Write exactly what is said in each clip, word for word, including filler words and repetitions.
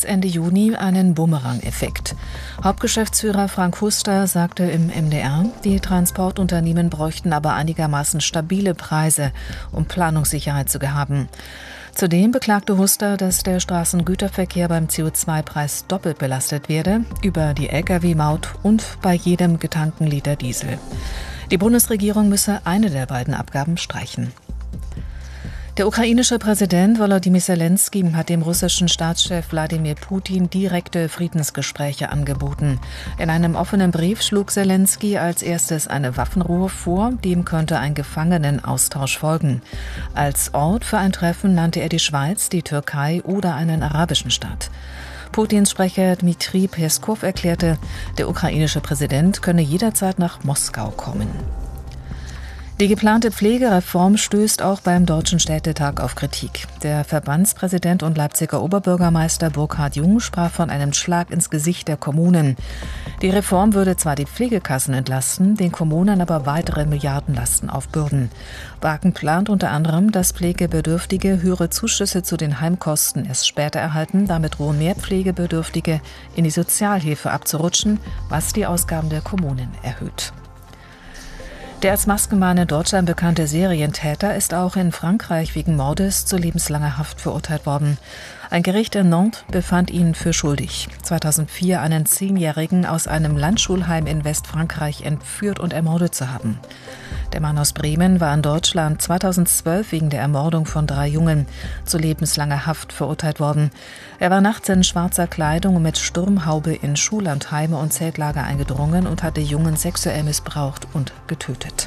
Gesetz Ende Juni einen Bumerang-Effekt. Hauptgeschäftsführer Frank Huster sagte im M D R, die Transportunternehmen bräuchten aber einigermaßen stabile Preise, um Planungssicherheit zu haben. Zudem beklagte Huster, dass der Straßengüterverkehr beim C O zwei Preis doppelt belastet werde, über die L K W-Maut und bei jedem getankten Liter Diesel. Die Bundesregierung müsse eine der beiden Abgaben streichen. Der ukrainische Präsident Volodymyr Zelensky hat dem russischen Staatschef Wladimir Putin direkte Friedensgespräche angeboten. In einem offenen Brief schlug Zelensky als erstes eine Waffenruhe vor, dem könnte ein Gefangenenaustausch folgen. Als Ort für ein Treffen nannte er die Schweiz, die Türkei oder einen arabischen Staat. Putins Sprecher Dmitri Peskow erklärte, der ukrainische Präsident könne jederzeit nach Moskau kommen. Die geplante Pflegereform stößt auch beim Deutschen Städtetag auf Kritik. Der Verbandspräsident und Leipziger Oberbürgermeister Burkhard Jung sprach von einem Schlag ins Gesicht der Kommunen. Die Reform würde zwar die Pflegekassen entlasten, den Kommunen aber weitere Milliardenlasten aufbürden. Wagen plant unter anderem, dass Pflegebedürftige höhere Zuschüsse zu den Heimkosten erst später erhalten. Damit drohen mehr Pflegebedürftige in die Sozialhilfe abzurutschen, was die Ausgaben der Kommunen erhöht. Der als Maskenmann in Deutschland bekannte Serientäter ist auch in Frankreich wegen Mordes zu lebenslanger Haft verurteilt worden. Ein Gericht in Nantes befand ihn für schuldig. zweitausendvier einen Zehnjährigen aus einem Landschulheim in Westfrankreich entführt und ermordet zu haben. Der Mann aus Bremen war in Deutschland zweitausendzwölf wegen der Ermordung von drei Jungen zu lebenslanger Haft verurteilt worden. Er war nachts in schwarzer Kleidung und mit Sturmhaube in Schullandheime und Zeltlager eingedrungen und hatte Jungen sexuell missbraucht und getötet.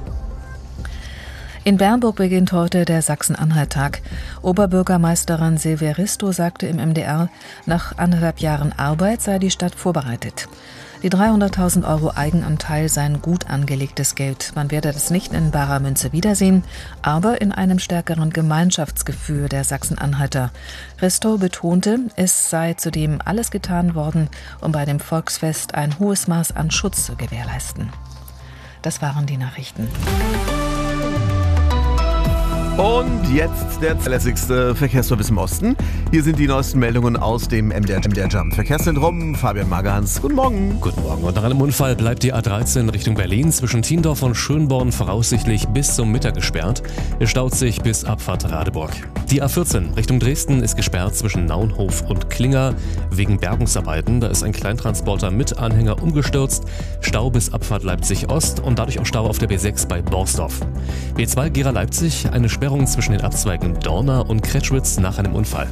In Bernburg beginnt heute der Sachsen-Anhalt-Tag. Oberbürgermeisterin Silvia Risto sagte im M D R, nach anderthalb Jahren Arbeit sei die Stadt vorbereitet. Die dreihunderttausend Euro Eigenanteil seien gut angelegtes Geld. Man werde das nicht in barer Münze wiedersehen, aber in einem stärkeren Gemeinschaftsgefühl der Sachsen-Anhalter. Risto betonte, es sei zudem alles getan worden, um bei dem Volksfest ein hohes Maß an Schutz zu gewährleisten. Das waren die Nachrichten. Und jetzt der zuverlässigste Verkehrsservice im Osten. Hier sind die neuesten Meldungen aus dem M D R, M D R Jump Verkehrszentrum. Fabian Magerhans, guten Morgen. Guten Morgen. Und nach einem Unfall bleibt die A dreizehn Richtung Berlin zwischen Tiendorf und Schönborn voraussichtlich bis zum Mittag gesperrt. Es staut sich bis Abfahrt Radeburg. Die A vierzehn Richtung Dresden ist gesperrt zwischen Naunhof und Klinger wegen Bergungsarbeiten. Da ist ein Kleintransporter mit Anhänger umgestürzt. Stau bis Abfahrt Leipzig Ost und dadurch auch Stau auf der B sechs bei Borsdorf. B zwei Gera Leipzig, eine Sperrung zwischen den Abzweigen Dorna und Kretschwitz nach einem Unfall.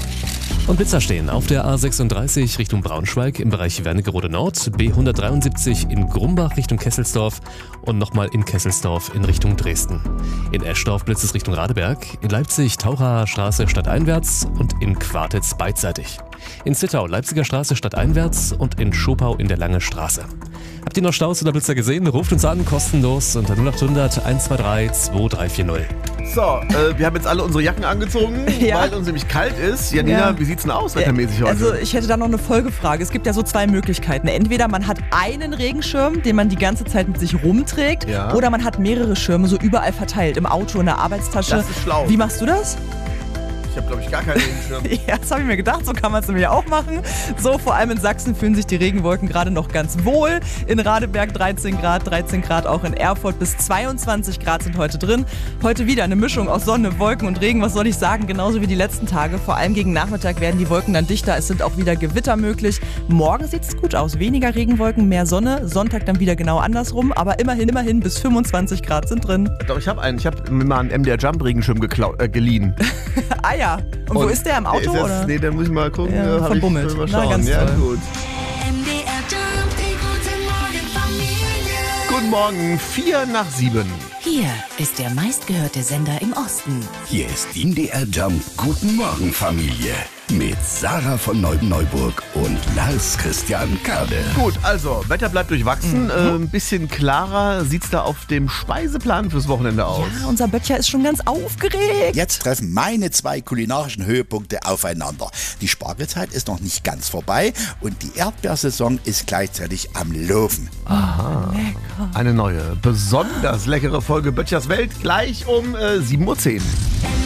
Und Blitzer stehen auf der A sechsunddreißig Richtung Braunschweig im Bereich Wernigerode Nord, B hundertdreiundsiebzig in Grumbach Richtung Kesselsdorf und nochmal in Kesselsdorf in Richtung Dresden. In Eschdorf blitzt es Richtung Radeberg, in Leipzig Tauchaer Straße stadteinwärts und in Quartitz beidseitig. In Zittau Leipziger Straße stadteinwärts und in Schopau in der Lange Straße. Habt ihr noch Staus oder Blitzer gesehen? Ruft uns an, kostenlos unter null acht hundert eins zwei drei zwei drei vier null. So, äh, wir haben jetzt alle unsere Jacken angezogen, Ja. weil uns nämlich kalt ist. Janina, Ja. wie sieht's denn aus wettermäßig heute? Also ich hätte da noch eine Folgefrage. Es gibt ja so zwei Möglichkeiten. Entweder man hat einen Regenschirm, den man die ganze Zeit mit sich rumträgt, Ja. oder man hat mehrere Schirme so überall verteilt, im Auto, in der Arbeitstasche. Das ist schlau. Wie machst du das? Ich habe, glaube ich, gar keinen Regenschirm. Ja, das habe ich mir gedacht, so kann man es nämlich auch machen. So, vor allem in Sachsen fühlen sich die Regenwolken gerade noch ganz wohl. In Radeberg dreizehn Grad, dreizehn Grad auch in Erfurt, bis zweiundzwanzig Grad sind heute drin. Heute wieder eine Mischung aus Sonne, Wolken und Regen, was soll ich sagen, genauso wie die letzten Tage. Vor allem gegen Nachmittag werden die Wolken dann dichter, es sind auch wieder Gewitter möglich. Morgen sieht es gut aus, weniger Regenwolken, mehr Sonne. Sonntag dann wieder genau andersrum, aber immerhin, immerhin bis fünfundzwanzig Grad sind drin. Doch, ich habe einen. Ich habe mir mal einen M D R Jump Regenschirm geklau- äh, geliehen. Ah ja, und, wo ist der, im Auto der ist jetzt, oder? Nee, da muss ich mal gucken. Ja, äh, hab verbummelt. Ich, mal Na, schauen. ganz ja, toll. gut. M D R Jump, die gute Morgen Familie. Guten Morgen, vier nach sieben. Hier ist der meistgehörte Sender im Osten. Hier ist die M D R Jump Guten Morgen Familie mit Sarah von Neu-Neuburg und Lars Christian Kade. Gut, also, Wetter bleibt durchwachsen. Mhm. Äh, ein bisschen klarer sieht's da auf dem Speiseplan fürs Wochenende aus. Ja, unser Böttcher ist schon ganz aufgeregt. Jetzt treffen meine zwei kulinarischen Höhepunkte aufeinander. Die Spargelzeit ist noch nicht ganz vorbei und die Erdbeersaison ist gleichzeitig am Laufen. Aha. Eine neue, besonders leckere Folge Böttchers Welt gleich um äh, sieben Uhr zehn.